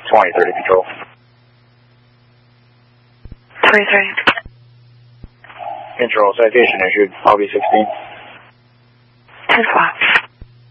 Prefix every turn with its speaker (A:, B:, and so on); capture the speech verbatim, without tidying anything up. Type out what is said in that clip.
A: twenty thirty control.
B: twenty thirty.
A: Control, citation issued, L B sixteen.
B: ten four.